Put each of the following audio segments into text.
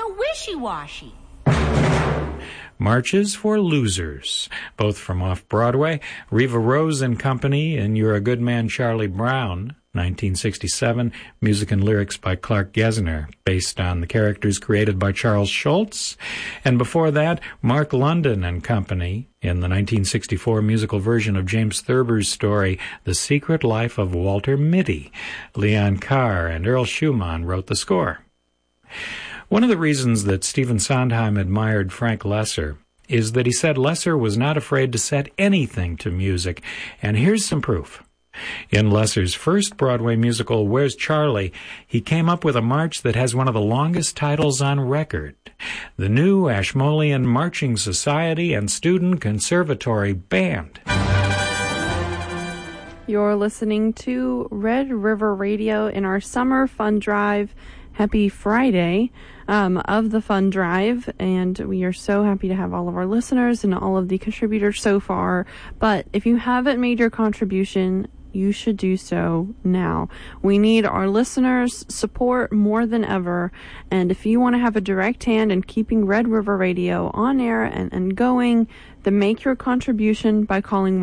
so wishy-washy. Marches for Losers, both from off-Broadway, Reva Rose and Company and You're a Good Man, Charlie Brown, 1967, music and lyrics by Clark Gesner, based on the characters created by Charles Schultz. And before that, Mark London and Company in the 1964 musical version of James Thurber's story, The Secret Life of Walter Mitty. Leon Carr and Earl Schumann wrote the score. One of the reasons that Stephen Sondheim admired Frank Loesser is that he said Loesser was not afraid to set anything to music, and here's some proof. In Loesser's first Broadway musical, Where's Charlie?, he came up with a march that has one of the longest titles on record. The New Ashmolean Marching Society and Student Conservatory Band. You're listening to Red River Radio in our summer fun drive. Happy Friday of the fun drive, and we are so happy to have all of our listeners and all of the contributors so far. But if you haven't made your contribution, you should do so now. We need our listeners' support more than ever, and if you want to have a direct hand in keeping Red River Radio on air and going, then make your contribution by calling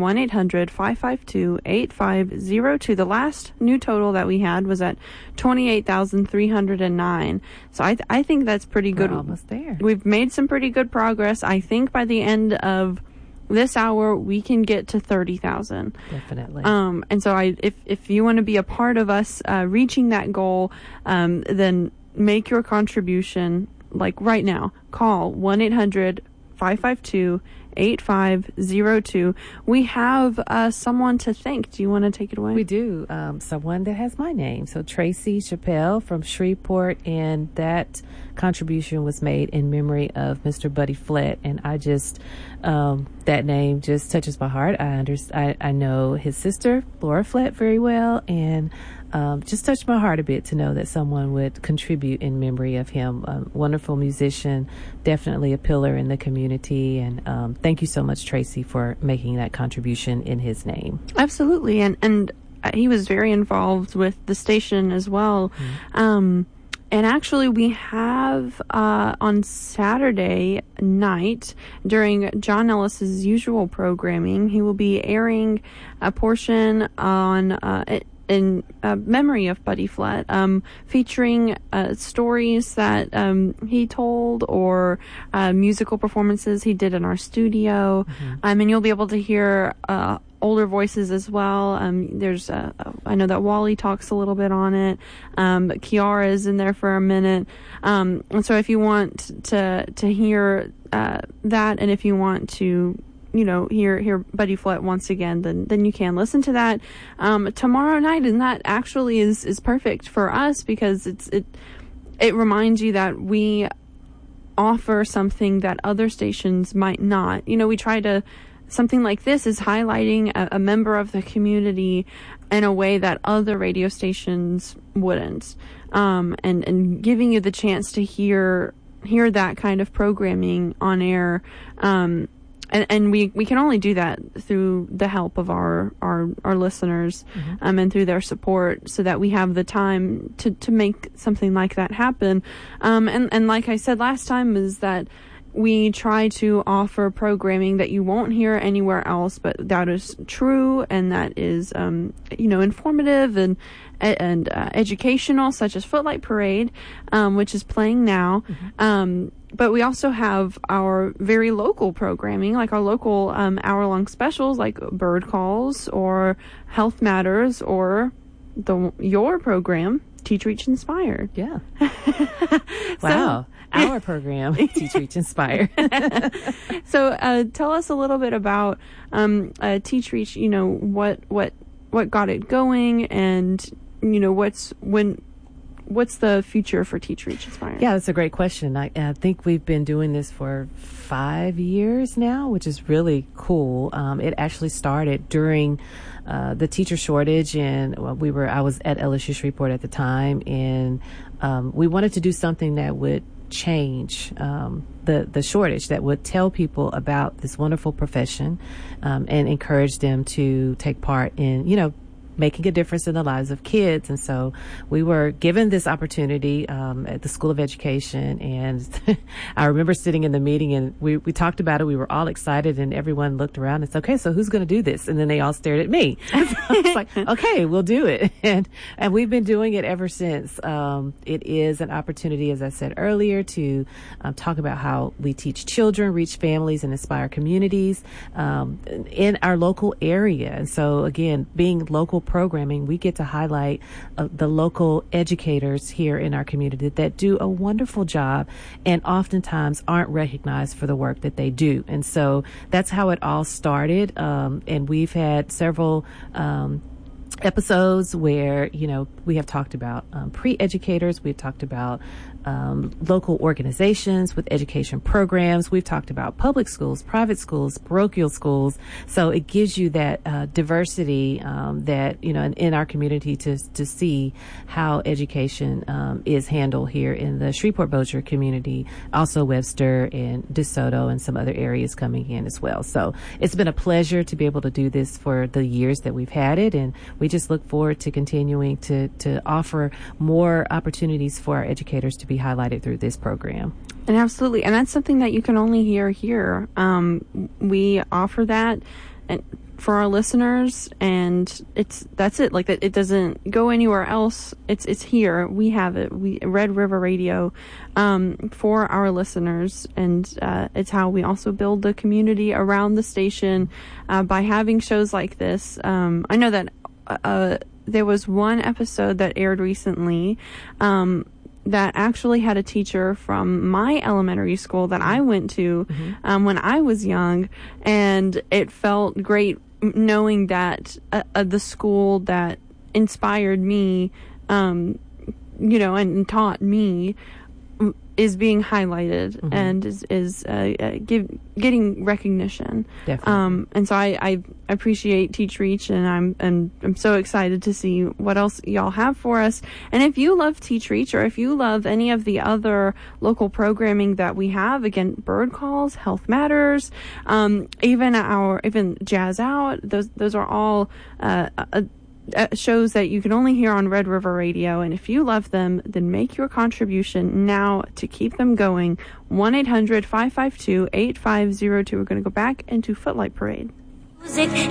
1-800-552-8502. The last new total that we had was at 28,309. So I think that's pretty good. We're almost there. We've made some pretty good progress. I think by the end of this hour, we can get to 30,000. Definitely. And so if you want to be a part of us reaching that goal, then make your contribution like right now. Call 1-800-552-8502. We have someone to thank. Do you want to take it away? We do. Someone that has my name. So Tracy Chappelle from Shreveport, and that contribution was made in memory of Mr. Buddy Flett, and I just that name just touches my heart. I know his sister Laura Flett very well, and just touched my heart a bit to know that someone would contribute in memory of him. A wonderful musician, definitely a pillar in the community, and thank you so much, Tracy, for making that contribution in his name. Absolutely, and he was very involved with the station as well. Mm-hmm. And actually, we have on Saturday night, during John Ellis's usual programming, he will be airing a portion on in memory of Buddy Flett, featuring stories that he told or musical performances he did in our studio. Mm-hmm. And you'll be able to hear older voices as well. There's I know that Wally talks a little bit on it. Kiara is in there for a minute. And so if you want to hear that, and if you want to hear Buddy Flett once again, then you can listen to that tomorrow night, and that actually is perfect for us because it reminds you that we offer something that other stations might not. We try to. Something like this is highlighting a member of the community in a way that other radio stations wouldn't, and giving you the chance to hear that kind of programming on air. And we can only do that through the help of our listeners, mm-hmm. And through their support, so that we have the time to make something like that happen. And like I said last time, is that we try to offer programming that you won't hear anywhere else, but that is true and that is, informative and educational, such as Footlight Parade, which is playing now. Mm-hmm. But we also have our very local programming, like our local hour-long specials, like Bird Calls or Health Matters, or your program, Teach, Reach, Inspire. Yeah. Wow. Our program, Teach, Reach, Inspire. So tell us a little bit about Teach, Reach, what got it going, and, what's the future for Teach, Reach, Inspire? Yeah, that's a great question. I think we've been doing this for 5 years now, which is really cool. It actually started during the teacher shortage, and I was at LSU Shreveport at the time, and we wanted to do something that would change the shortage, that would tell people about this wonderful profession, and encourage them to take part in making a difference in the lives of kids. And so we were given this opportunity at the School of Education. And I remember sitting in the meeting and we talked about it. We were all excited and everyone looked around and said, okay, so who's going to do this? And then they all stared at me. So I was like, okay, we'll do it. And we've been doing it ever since. It is an opportunity, as I said earlier, to talk about how we teach children, reach families, and inspire communities in our local area. And so, again, being local programming, we get to highlight the local educators here in our community that do a wonderful job and oftentimes aren't recognized for the work that they do. And so that's how it all started. And we've had several episodes where, we have talked about pre-educators. We've talked about local organizations with education programs. We've talked about public schools, private schools, parochial schools. So it gives you that diversity that, in our community to see how education is handled here in the Shreveport-Bossier community, also Webster and DeSoto and some other areas coming in as well. So it's been a pleasure to be able to do this for the years that we've had it. And we just look forward to continuing to offer more opportunities for our educators to be highlighted through this program. And absolutely. And that's something that you can only hear here. We offer that for our listeners, and that's it. Like, that, it doesn't go anywhere else. It's here. We have it. Red River Radio, for our listeners, and it's how we also build the community around the station by having shows like this. I know that there was one episode that aired recently that actually had a teacher from my elementary school that I went to when I was young, and it felt great knowing that the school that inspired me, and taught me, is being highlighted and is getting recognition. Definitely. And so I appreciate Teach Reach, and I'm so excited to see what else y'all have for us. And if you love Teach Reach, or if you love any of the other local programming that we have, again, Bird Calls, Health Matters, even Jazz Out, those are all shows that you can only hear on Red River Radio. And if you love them, then make your contribution now to keep them going. 1-800-552-8502. We're going to go back into Footlight Parade. Music